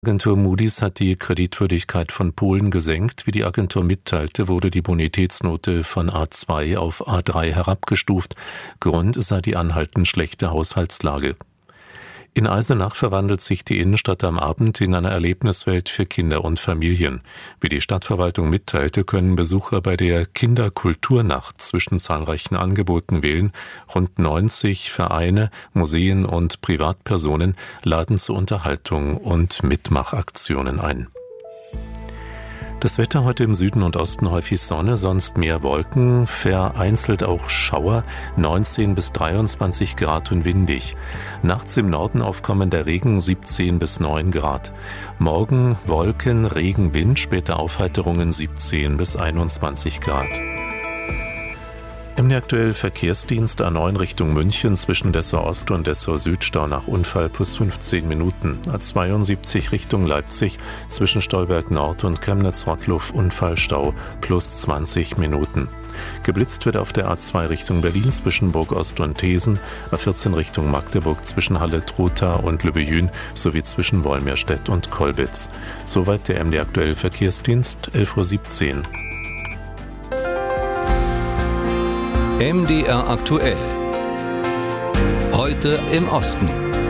Agentur Moody's hat die Kreditwürdigkeit von Polen gesenkt. Wie die Agentur mitteilte, wurde die Bonitätsnote von A2 auf A3 herabgestuft. Grund sei die anhaltend schlechte Haushaltslage. In Eisenach verwandelt sich die Innenstadt am Abend in eine Erlebniswelt für Kinder und Familien. Wie die Stadtverwaltung mitteilte, können Besucher bei der Kinderkulturnacht zwischen zahlreichen Angeboten wählen. Rund 90 Vereine, Museen und Privatpersonen laden zu Unterhaltung und Mitmachaktionen ein. Das Wetter heute im Süden und Osten häufig Sonne, sonst mehr Wolken, vereinzelt auch Schauer, 19 bis 23 Grad und windig. Nachts im Norden aufkommender Regen, 17 bis 9 Grad. Morgen Wolken, Regen, Wind, später Aufheiterungen 17 bis 21 Grad. MD aktuell Verkehrsdienst A9 Richtung München zwischen Dessau Ost und Dessau Süd, Stau nach Unfall plus 15 Minuten. A72 Richtung Leipzig zwischen Stolberg Nord und Chemnitz-Rottluff Unfallstau plus 20 Minuten. Geblitzt wird auf der A2 Richtung Berlin zwischen Burg Ost und Thesen, A14 Richtung Magdeburg zwischen Halle-Trotha und Lübbejün sowie zwischen Wolmirstedt und Kolbitz. Soweit der MD aktuell Verkehrsdienst, 11:17 Uhr. MDR aktuell. Heute im Osten.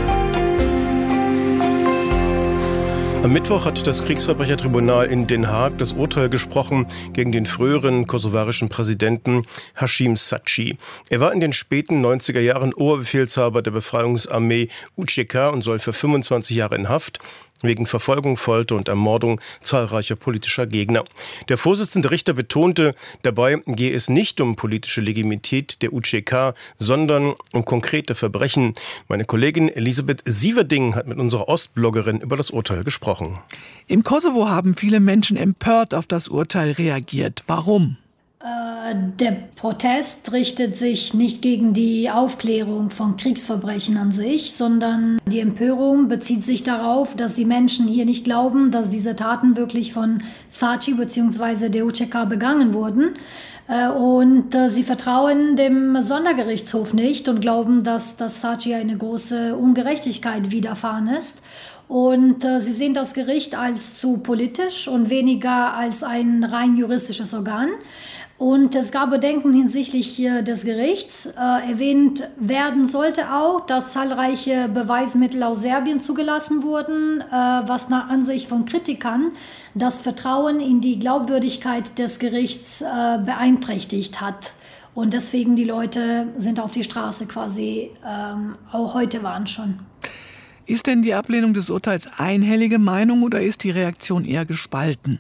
Am Mittwoch hat das Kriegsverbrechertribunal in Den Haag das Urteil gesprochen gegen den früheren kosovarischen Präsidenten Hašim Thaçi. Er war in den späten 90er Jahren Oberbefehlshaber der Befreiungsarmee UÇK und soll für 25 Jahre in Haft wegen Verfolgung, Folter und Ermordung zahlreicher politischer Gegner. Der Vorsitzende Richter betonte, dabei gehe es nicht um politische Legitimität der UÇK, sondern um konkrete Verbrechen. Meine Kollegin Elisabeth Sieverding hat mit unserer Ostbloggerin über das Urteil gesprochen. Im Kosovo haben viele Menschen empört auf das Urteil reagiert. Warum? Der Protest richtet sich nicht gegen die Aufklärung von Kriegsverbrechen an sich, sondern die Empörung bezieht sich darauf, dass die Menschen hier nicht glauben, dass diese Taten wirklich von Thaçi bzw. der UÇK begangen wurden. Und sie vertrauen dem Sondergerichtshof nicht und glauben, dass Thaçi eine große Ungerechtigkeit widerfahren ist. Und sie sehen das Gericht als zu politisch und weniger als ein rein juristisches Organ. Und es gab Bedenken hinsichtlich des Gerichts. Erwähnt werden sollte auch, dass zahlreiche Beweismittel aus Serbien zugelassen wurden, was nach Ansicht von Kritikern das Vertrauen in die Glaubwürdigkeit des Gerichts beeinträchtigt hat. Und deswegen die Leute sind auf die Straße quasi, auch heute waren schon. Ist denn die Ablehnung des Urteils einhellige Meinung oder ist die Reaktion eher gespalten?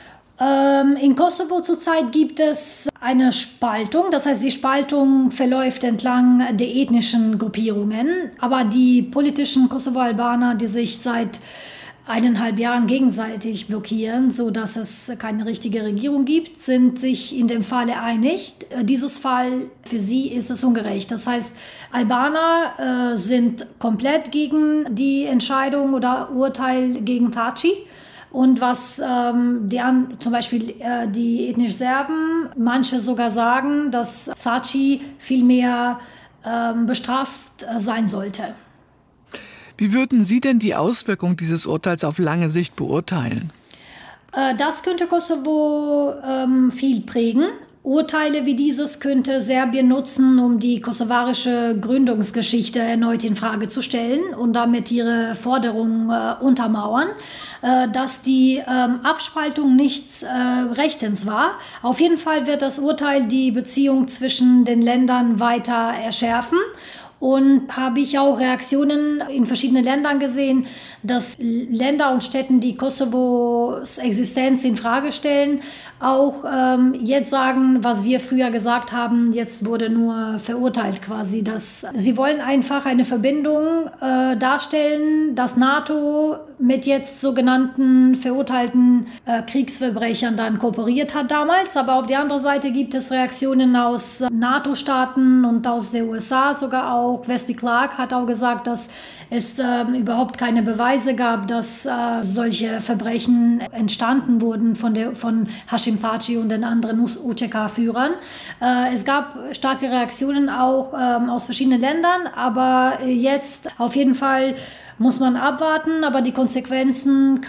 In Kosovo zurzeit gibt es eine Spaltung. Das heißt, die Spaltung verläuft entlang der ethnischen Gruppierungen. Aber die politischen Kosovo-Albaner, die sich seit 1,5 Jahren gegenseitig blockieren, sodass es keine richtige Regierung gibt, sind sich in dem Falle einig. Dieses Fall für sie ist es ungerecht. Das heißt, Albaner sind komplett gegen die Entscheidung oder Urteil gegen Thaçi. Und was zum Beispiel die ethnischen Serben, manche sogar sagen, dass Thaçi viel mehr bestraft sein sollte. Wie würden Sie denn die Auswirkung dieses Urteils auf lange Sicht beurteilen? Das könnte Kosovo viel prägen. Urteile wie dieses könnte Serbien nutzen, um die kosovarische Gründungsgeschichte erneut in Frage zu stellen und damit ihre Forderungen untermauern, dass die Abspaltung nichts Rechtens war. Auf jeden Fall wird das Urteil die Beziehung zwischen den Ländern weiter erschärfen. Und habe ich auch Reaktionen in verschiedenen Ländern gesehen, dass Länder und Städte, die Kosovos Existenz in Frage stellen, auch jetzt sagen, was wir früher gesagt haben, jetzt wurde nur verurteilt quasi. Dass sie wollen einfach eine Verbindung darstellen, dass NATO mit jetzt sogenannten verurteilten Kriegsverbrechern dann kooperiert hat damals. Aber auf der anderen Seite gibt es Reaktionen aus NATO-Staaten und aus der USA sogar auch. Wesley Clark hat auch gesagt, dass es überhaupt keine Beweise gab, dass solche Verbrechen entstanden wurden von Hašim Thaçi und den anderen UÇK-Führern. Es gab starke Reaktionen auch aus verschiedenen Ländern, aber jetzt auf jeden Fall muss man abwarten, aber die Konsequenzen